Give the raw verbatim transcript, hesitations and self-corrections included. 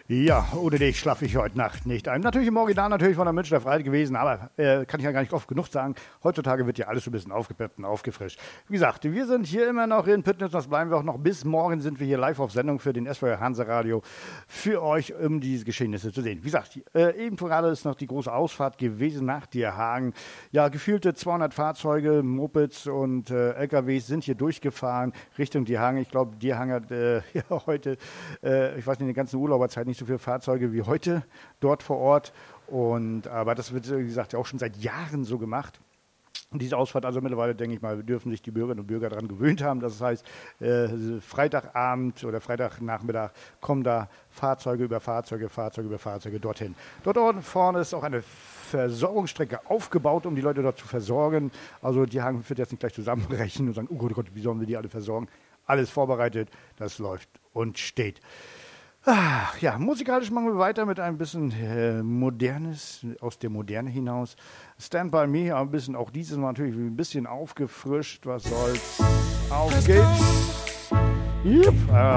Ja, ohne dich schlafe ich heute Nacht nicht ein. Natürlich im Original, natürlich von der Münchner Freiheit gewesen, aber äh, kann ich ja gar nicht oft genug sagen. Heutzutage wird ja alles so ein bisschen aufgepeppt und aufgefrischt. Wie gesagt, wir sind hier immer noch in Püttnitz, das bleiben wir auch noch. Bis morgen sind wir hier live auf Sendung für den S V R Hansa Radio für euch, um diese Geschehnisse zu sehen. Wie gesagt, äh, eben gerade ist noch die große Ausfahrt gewesen nach Dierhagen. Ja, gefühlte zweihundert Fahrzeuge, Mopeds und äh, L K Ws sind hier durchgefahren Richtung Dierhagen. Ich glaube, Dierhagen hat äh, ja, heute, äh, ich weiß nicht, in der ganzen Urlauberzeit nicht so viele Fahrzeuge wie heute dort vor Ort. Und, aber das wird, wie gesagt, ja auch schon seit Jahren so gemacht. Und diese Ausfahrt, also mittlerweile, denke ich mal, dürfen sich die Bürgerinnen und Bürger daran gewöhnt haben. Das heißt, äh, Freitagabend oder Freitagnachmittag kommen da Fahrzeuge über Fahrzeuge, Fahrzeuge über Fahrzeuge dorthin. Dort vorne ist auch eine Versorgungsstrecke aufgebaut, um die Leute dort zu versorgen. Also die Hagen wird jetzt nicht gleich zusammenbrechen und sagen, oh Gott, oh Gott, wie sollen wir die alle versorgen? Alles vorbereitet, das läuft und steht. Ach, ja, musikalisch machen wir weiter mit ein bisschen äh, Modernes, aus der Moderne hinaus. Stand By Me, ein bisschen, auch dieses Mal natürlich ein bisschen aufgefrischt. Was soll's? Auf geht's! Yep. Ah.